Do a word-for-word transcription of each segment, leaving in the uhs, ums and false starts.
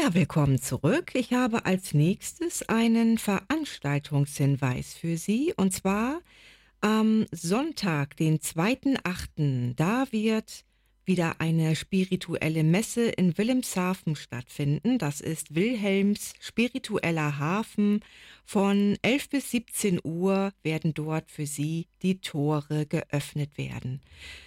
Ja, willkommen zurück. Ich habe als nächstes einen Veranstaltungshinweis für Sie, und zwar am Sonntag, den zweiten achten Da wird wieder eine spirituelle Messe in Wilhelmshaven stattfinden. Das ist Wilhelms spiritueller Hafen. Von elf bis siebzehn Uhr werden dort für Sie die Tore geöffnet werden.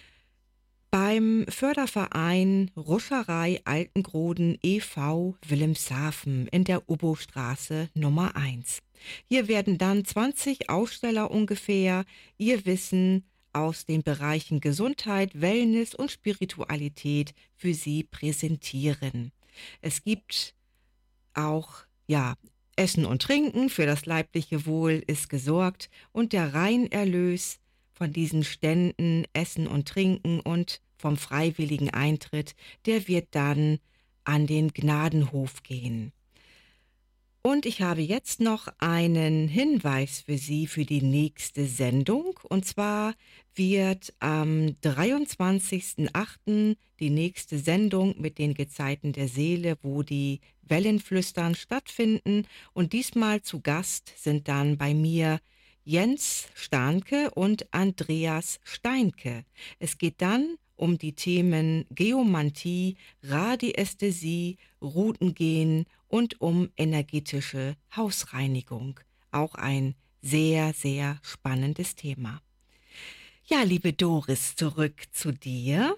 Beim Förderverein Ruscherei Altengroden e V Wilhelmshaven in der Ubbostraße Nummer eins. Hier werden dann zwanzig Aussteller ungefähr ihr Wissen aus den Bereichen Gesundheit, Wellness und Spiritualität für Sie präsentieren. Es gibt auch, ja, Essen und Trinken, für das leibliche Wohl ist gesorgt, und der Reinerlös von diesen Ständen, Essen und Trinken und vom freiwilligen Eintritt, der wird dann an den Gnadenhof gehen. Und ich habe jetzt noch einen Hinweis für Sie für die nächste Sendung. Und zwar wird am dreiundzwanzigsten achten die nächste Sendung mit den Gezeiten der Seele, wo die Wellenflüstern stattfinden. Und diesmal zu Gast sind dann bei mir Jens Stahnke und Andreas Steinke. Es geht dann um die Themen Geomantie, Radiästhesie, Routengehen und um energetische Hausreinigung. Auch ein sehr, sehr spannendes Thema. Ja, liebe Doris, zurück zu dir.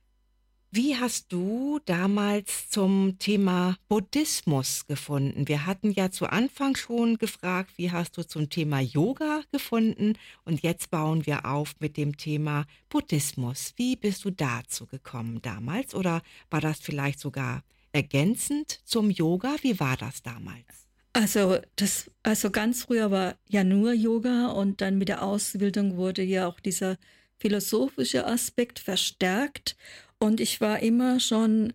Wie hast du damals zum Thema Buddhismus gefunden? Wir hatten ja zu Anfang schon gefragt, wie hast du zum Thema Yoga gefunden? Und jetzt bauen wir auf mit dem Thema Buddhismus. Wie bist du dazu gekommen damals? Oder war das vielleicht sogar ergänzend zum Yoga? Wie war das damals? Also, das, also ganz früher war ja nur Yoga, und dann mit der Ausbildung wurde ja auch dieser philosophische Aspekt verstärkt. Und ich war immer schon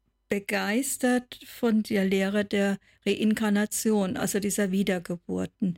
begeistert von der Lehre der Reinkarnation, also dieser Wiedergeburten.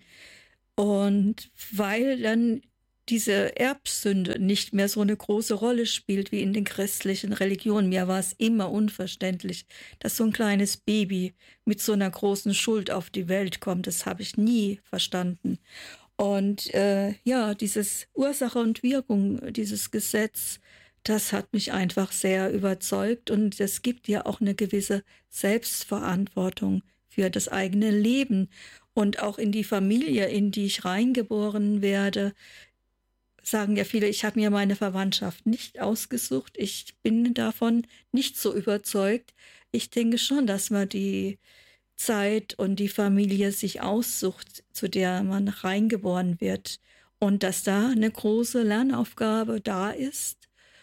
Und weil dann diese Erbsünde nicht mehr so eine große Rolle spielt wie in den christlichen Religionen. Mir war es immer unverständlich, dass so ein kleines Baby mit so einer großen Schuld auf die Welt kommt. Das habe ich nie verstanden. Und äh, ja, dieses Ursache und Wirkung, dieses Gesetz, das hat mich einfach sehr überzeugt, und es gibt ja auch eine gewisse Selbstverantwortung für das eigene Leben und auch in die Familie, in die ich reingeboren werde. Sagen ja viele, ich habe mir meine Verwandtschaft nicht ausgesucht. Ich bin davon nicht so überzeugt. Ich denke schon, dass man die Zeit und die Familie sich aussucht, zu der man reingeboren wird, und dass da eine große Lernaufgabe da ist.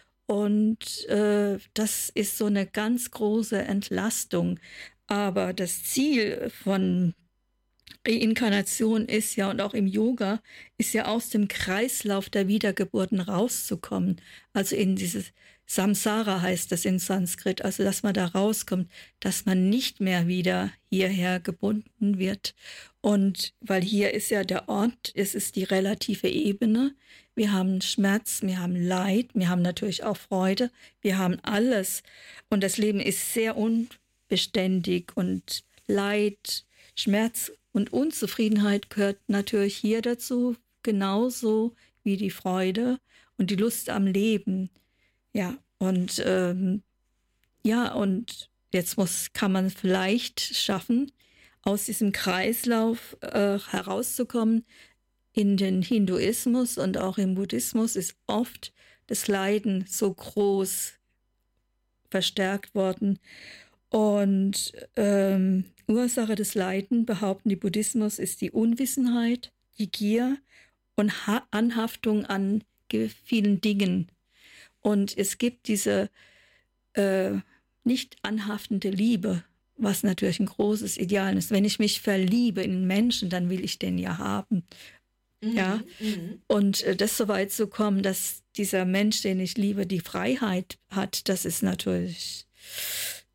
Und äh, das ist so eine ganz große Entlastung. Aber das Ziel von Reinkarnation ist ja, und auch im Yoga, ist ja aus dem Kreislauf der Wiedergeburten rauszukommen. Also in dieses Samsara heißt das in Sanskrit, also dass man da rauskommt, dass man nicht mehr wieder hierher gebunden wird. Und weil hier ist ja der Ort, es ist die relative Ebene. Wir haben Schmerz, wir haben Leid, wir haben natürlich auch Freude, wir haben alles. Und das Leben ist sehr unbeständig, und Leid, Schmerz und Unzufriedenheit gehört natürlich hier dazu, genauso wie die Freude und die Lust am Leben. Ja, und ähm, ja, und jetzt muss, kann man vielleicht schaffen, aus diesem Kreislauf äh, herauszukommen. In den Hinduismus und auch im Buddhismus ist oft das Leiden so groß verstärkt worden. Und ähm, Ursache des Leiden, behaupten die Buddhismus, ist die Unwissenheit, die Gier und ha- Anhaftung an vielen Dingen. Und es gibt diese äh, nicht anhaftende Liebe, was natürlich ein großes Ideal ist. Wenn ich mich verliebe in einen Menschen, dann will ich den ja haben. Mhm, Ja, mhm. und äh, das so weit zu kommen, dass dieser Mensch, den ich liebe, die Freiheit hat, das ist natürlich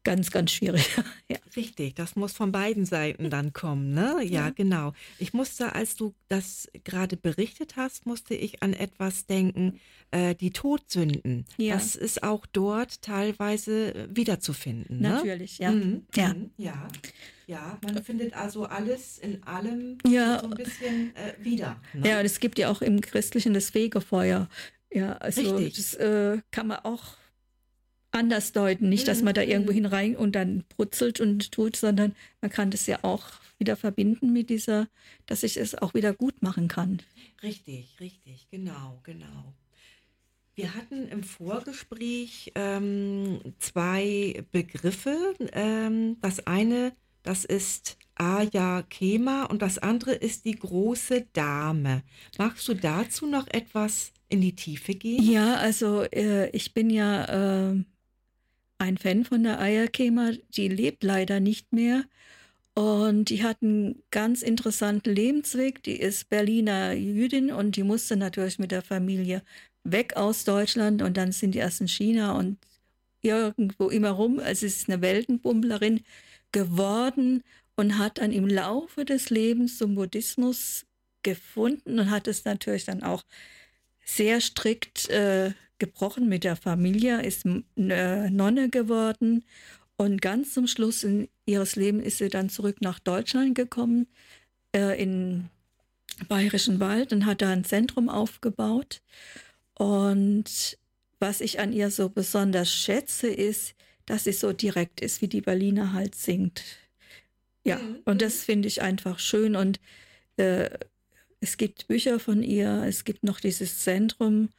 ganz, ganz schwierig. Ja. Richtig, das muss von beiden Seiten dann kommen, ne? Ja, Ja. genau. Ich musste, als du das gerade berichtet hast, musste ich an etwas denken, äh, die Todsünden. Ja, Das ist auch dort teilweise äh, wiederzufinden, ne? natürlich, ja. Mhm, Ja. mhm, ja, ja, man findet also alles in allem so, Ja, so ein bisschen äh, wieder, ne? ja, und es gibt ja auch im Christlichen das Fegefeuer. Ja, also Richtig. das äh, kann man auch anders deuten. Nicht, dass Mhm, man da irgendwo mhm. hinein und dann brutzelt und tut, sondern man kann das ja auch wieder verbinden mit dieser, dass ich es auch wieder gut machen kann. Richtig, richtig, genau, genau. Wir hatten im Vorgespräch ähm, zwei Begriffe. Ähm, das eine, das ist Aya Kema und das andere ist die große Dame. Magst du dazu noch etwas in die Tiefe gehen? Ja, also äh, ich bin ja äh, ein Fan von der Eierkemer. Die lebt leider nicht mehr. Und die hat einen ganz interessanten Lebensweg. Die ist Berliner Jüdin und die musste natürlich mit der Familie weg aus Deutschland. Und dann sind die erst in China und irgendwo immer rum. Also sie ist eine Weltenbummlerin geworden und hat dann im Laufe des Lebens zum Buddhismus gefunden und hat es natürlich dann auch sehr strikt äh, gebrochen mit der Familie, ist äh, Nonne geworden und ganz zum Schluss in ihres Lebens ist sie dann zurück nach Deutschland gekommen, äh, in Bayerischen Wald und hat da ein Zentrum aufgebaut. Und was ich an ihr so besonders schätze, ist, dass sie so direkt ist, wie die Berliner halt singt. Ja, Mhm, und mhm. das finde ich einfach schön. Und äh, es gibt Bücher von ihr, es gibt noch dieses Zentrum.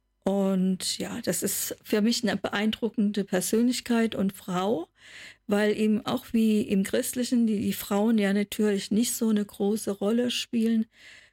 Und ja, das ist für mich eine beeindruckende Persönlichkeit und Frau, weil eben auch wie im Christlichen die, die Frauen ja natürlich nicht so eine große Rolle spielen,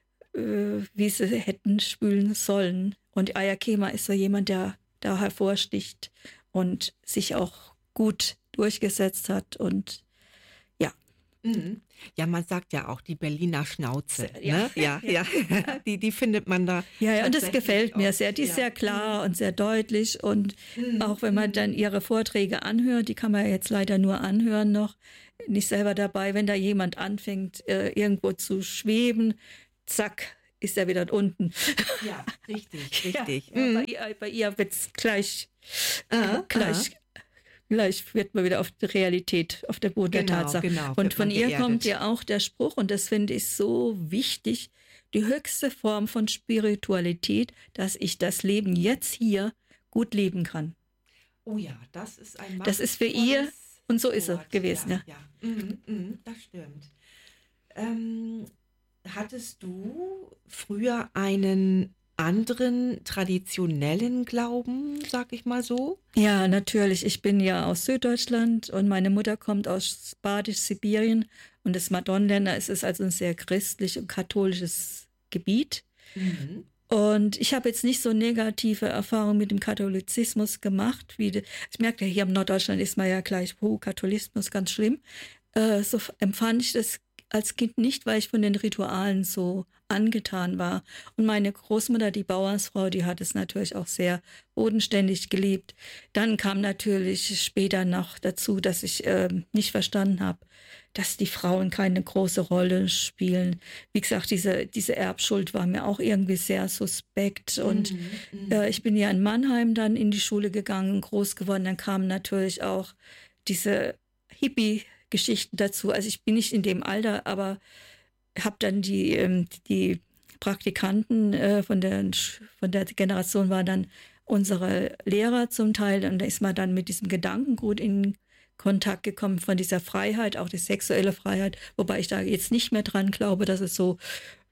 äh, wie sie hätten spielen sollen. Und Aya Kema ist so jemand, der da hervorsticht und sich auch gut durchgesetzt hat. Und ja, Mhm. Ja, man sagt ja auch die Berliner Schnauze, ja, ne? Ja, ja, ja, ja. die, die findet man da Ja, ja, und das tatsächlich gefällt mir oft, sehr. Die ist ja. sehr klar und sehr deutlich. Und Mhm, auch wenn man mhm. dann ihre Vorträge anhört, die kann man ja jetzt leider nur anhören noch, nicht selber dabei, wenn da jemand anfängt, äh, irgendwo zu schweben, zack, ist er wieder unten. Ja, richtig, Ja, richtig. ja, bei Mhm. ihr, bei ihr wird es gleich, Aha, aha. gleich, gleich wird man wieder auf die Realität, auf der Boden der Genau, Tatsache. genau, Und wird man von ihr kommt geerdet. ja auch der Spruch, und das finde ich so wichtig, die höchste Form von Spiritualität, dass ich das Leben jetzt hier gut leben kann. Oh ja, das ist ein Das ist für ihr, machtvolles und so ist es Wort. gewesen. Ja, Ja. ja, mhm, mhm, das stimmt. Ähm, hattest du früher einen anderen traditionellen Glauben, sag ich mal so? Ja, natürlich. Ich bin ja aus Süddeutschland und meine Mutter kommt aus Badisch-Sibirien und das Madonnländer. Es ist also ein sehr christlich und katholisches Gebiet. Mhm. Und ich habe jetzt nicht so negative Erfahrungen mit dem Katholizismus gemacht. Wie de, ich merke ja, hier im Norddeutschland ist man ja gleich, oh, Katholismus, ganz schlimm. Äh, so empfand ich das als Kind nicht, weil ich von den Ritualen so angetan war. Und meine Großmutter, die Bauersfrau, die hat es natürlich auch sehr bodenständig gelebt. Dann kam natürlich später noch dazu, dass ich äh, nicht verstanden habe, dass die Frauen keine große Rolle spielen. Wie gesagt, diese, diese Erbschuld war mir auch irgendwie sehr suspekt. Und Mhm, äh, mhm. ich bin ja in Mannheim dann in die Schule gegangen, groß geworden. Dann kamen natürlich auch diese Hippie-Geschichten dazu. Also ich bin nicht in dem Alter, aber habe dann die, ähm, die Praktikanten äh, von, der, von der Generation waren dann unsere Lehrer zum Teil. Und da ist man dann mit diesem Gedankengut in Kontakt gekommen von dieser Freiheit, auch die sexuelle Freiheit, wobei ich da jetzt nicht mehr dran glaube, dass es so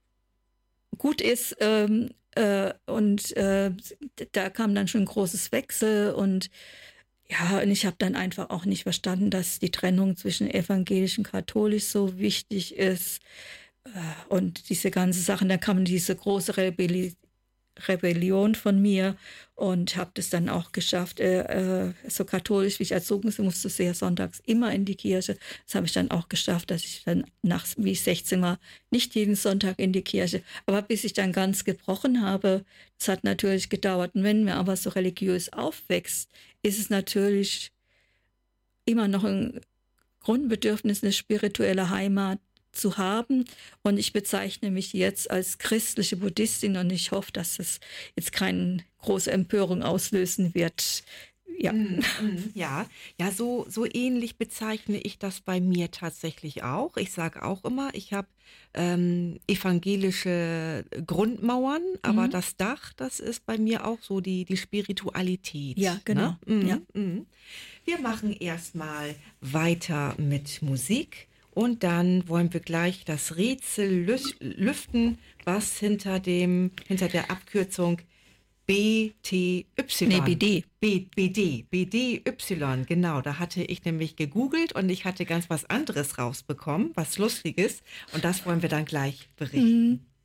gut ist. Ähm, äh, und äh, da kam dann schon ein großes Wechsel und ja, und ich habe dann einfach auch nicht verstanden, dass die Trennung zwischen evangelisch und katholisch so wichtig ist. Äh, Und diese ganzen Sachen, da kam diese große Rebelli Rebellion von mir und habe das dann auch geschafft, äh, äh, so katholisch wie ich erzogen bin, musste sehr sonntags immer in die Kirche. Das habe ich dann auch geschafft, dass ich dann nach, wie ich sechzehn war, nicht jeden Sonntag in die Kirche. Aber bis ich dann ganz gebrochen habe, das hat natürlich gedauert. Und wenn man aber so religiös aufwächst, ist es natürlich immer noch ein Grundbedürfnis, eine spirituelle Heimat zu haben. Und ich bezeichne mich jetzt als christliche Buddhistin und ich hoffe, dass es jetzt keine große Empörung auslösen wird. Ja, Mm, mm, ja, ja, so, so ähnlich bezeichne ich das bei mir tatsächlich auch. Ich sage auch immer, ich habe ähm, evangelische Grundmauern, aber mhm. das Dach, das ist bei mir auch so die, die Ja, Spiritualität. genau. Ne? Mm, Ja. mm. Wir machen erstmal weiter mit Musik und dann wollen wir gleich das Rätsel lüs- lüften, was hinter dem, hinter der Abkürzung B T Nee, Y. B D. B, BD, B D Y, genau, da hatte ich nämlich gegoogelt und ich hatte ganz was anderes rausbekommen, was Lustiges und das wollen wir dann gleich berichten.